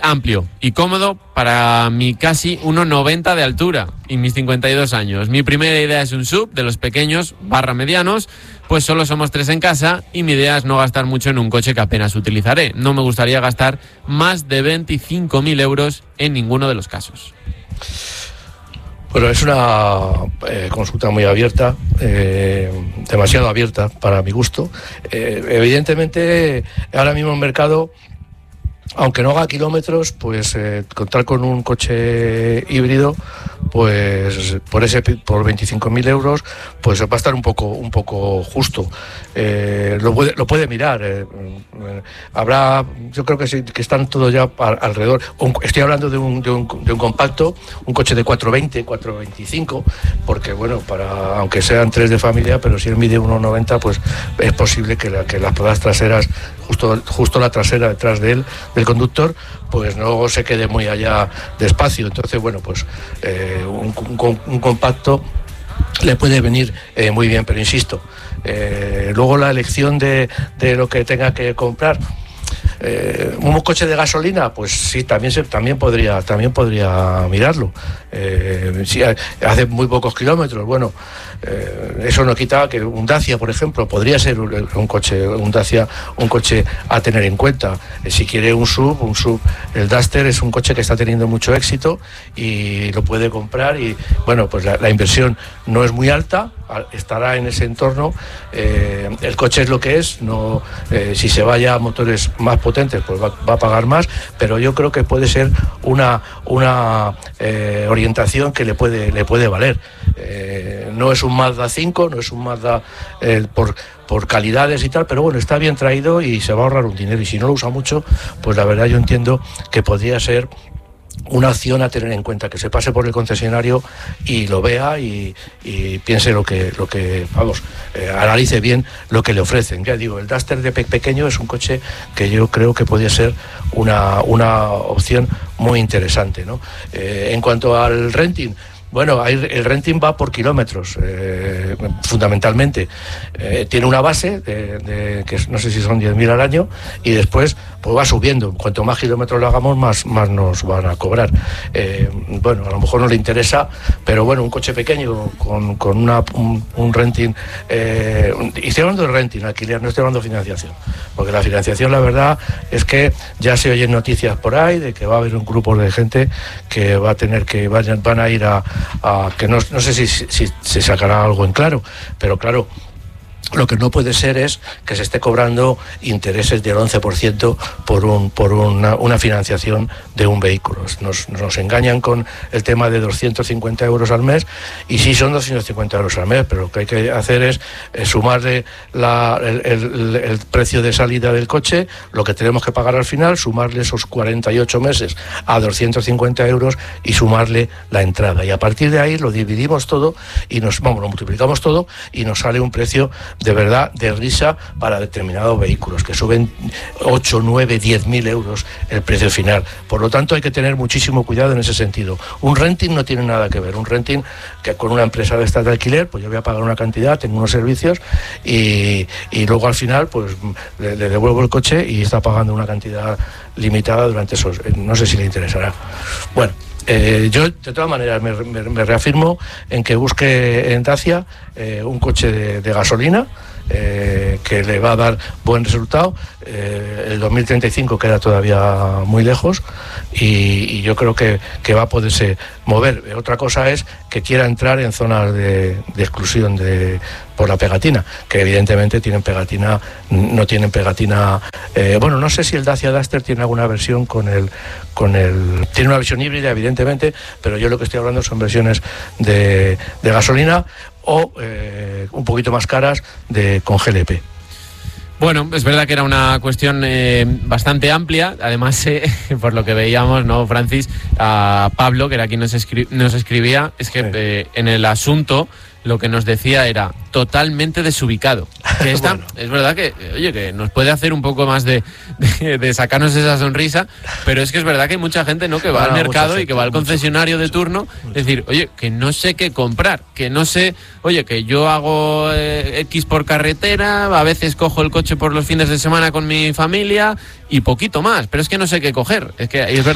amplio y cómodo para mi casi 1,90 de altura y mis 52 años. Mi primera idea es un SUV de los pequeños / medianos, pues solo somos 3 en casa y mi idea es no gastar mucho en un coche que apenas utilizaré. No me gustaría gastar más de 25.000 euros en ninguno de los casos. Bueno, es una consulta muy abierta, demasiado abierta para mi gusto. Evidentemente, ahora mismo el mercado, aunque no haga kilómetros, pues contar con un coche híbrido, pues por 25.000 euros, pues va a estar un poco justo. Lo puede mirar. Habrá, yo creo que sí, que están todos ya alrededor. Estoy hablando de un compacto, un coche de 420, 425, porque bueno, aunque sean 3 de familia, pero si él mide 1,90, pues es posible que las ruedas traseras, justo la trasera detrás de él, del conductor, pues no se quede muy allá de espacio. Entonces, bueno, pues un compacto le puede venir muy bien, pero insisto, luego la elección de lo que tenga que comprar. Un coche de gasolina, pues sí, también podría mirarlo. Si hace muy pocos kilómetros, bueno, eso no quita que un Dacia, por ejemplo, podría ser un coche a tener en cuenta. Si quiere un SUV, el Duster es un coche que está teniendo mucho éxito y lo puede comprar, y bueno, pues la inversión no es muy alta, estará en ese entorno. El coche es lo que es, no, si se vaya a motores más potentes, pues va a pagar más, pero yo creo que puede ser una orientación que le puede valer. No es un Mazda 5, no es un Mazda por calidades y tal, pero bueno, está bien traído y se va a ahorrar un dinero, y si no lo usa mucho, pues la verdad yo entiendo que podría ser una opción a tener en cuenta, que se pase por el concesionario y lo vea y piense lo que analice bien lo que le ofrecen. Ya digo, el Duster de pequeño es un coche que yo creo que podría ser una opción muy interesante, ¿no? En cuanto al renting, bueno, el renting va por kilómetros, fundamentalmente. Tiene una base que no sé si son 10.000 al año, y después pues va subiendo. Cuanto más kilómetros lo hagamos, más nos van a cobrar. Bueno, a lo mejor no le interesa, pero bueno, un coche pequeño con un renting. Y estoy hablando de renting, alquiler, no estoy hablando de financiación. Porque la financiación, la verdad, es que ya se oyen noticias por ahí de que va a haber un grupo de gente que va a tener que van a ir a que no sé si se sacará algo en claro, pero claro, lo que no puede ser es que se esté cobrando intereses del 11% por una financiación de un vehículo. Nos engañan con el tema de 250 euros al mes, y sí son 250 euros al mes, pero lo que hay que hacer es sumarle el precio de salida del coche, lo que tenemos que pagar al final, sumarle esos 48 meses a 250 euros y sumarle la entrada. Y a partir de ahí lo dividimos todo y lo multiplicamos todo, y nos sale un precio de verdad de risa para determinados vehículos, que suben 8, 9, 10.000 euros el precio final. Por lo tanto, hay que tener muchísimo cuidado en ese sentido. Un renting no tiene nada que ver. Un renting, que con una empresa de estas de alquiler, pues yo voy a pagar una cantidad, tengo unos servicios, y luego al final pues le devuelvo el coche y está pagando una cantidad limitada durante esos. No sé si le interesará. Bueno, yo de todas maneras me reafirmo en que busque en Dacia un coche de gasolina, que le va a dar buen resultado. El 2035 queda todavía muy lejos, y yo creo que va a poderse mover. Otra cosa es que quiera entrar en zonas de exclusión por la pegatina, que evidentemente no tienen pegatina. Bueno, no sé si el Dacia Duster tiene alguna versión tiene una versión híbrida, evidentemente, pero yo lo que estoy hablando son versiones de gasolina o un poquito más caras con GLP. Bueno, es verdad que era una cuestión bastante amplia. Además, por lo que veíamos, ¿no, Francis? A Pablo, que era quien nos escribía, es que en el asunto lo que nos decía era totalmente desubicado. Que bueno. Es verdad que, oye, que nos puede hacer un poco más de sacarnos esa sonrisa, pero es que es verdad que hay mucha gente, ¿no?, que va al mercado y que va al concesionario de turno, es decir, oye, que no sé qué comprar, que no sé, oye, que yo hago X por carretera, a veces cojo el coche por los fines de semana con mi familia y poquito más, pero es que no sé qué coger. Es que es verdad.